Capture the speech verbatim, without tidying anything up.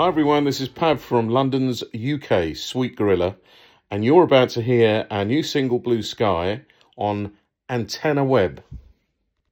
Hi everyone, this is Pav from London's U K, Sweet Gorilla, and you're about to hear our new single Blue Sky on Antenna Web.